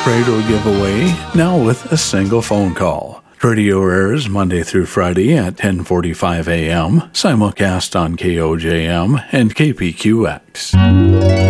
Radio giveaway, now with a single phone call. Radio airs Monday through Friday at 10:45 a.m., simulcast on KOJM and KPQX.